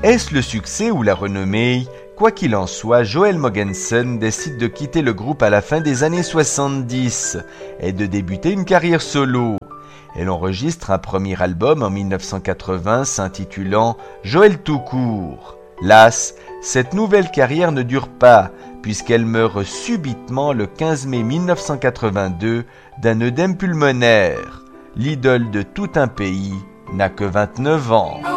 Est-ce le succès ou la renommée? Quoi qu'il en soit, Joel Mogensen décide de quitter le groupe à la fin des années 70 et de débuter une carrière solo. Elle enregistre un premier album en 1980 s'intitulant Joel tout court. Las, cette nouvelle carrière ne dure pas puisqu'elle meurt subitement le 15 mai 1982 d'un œdème pulmonaire. L'idole de tout un pays n'a que 29 ans.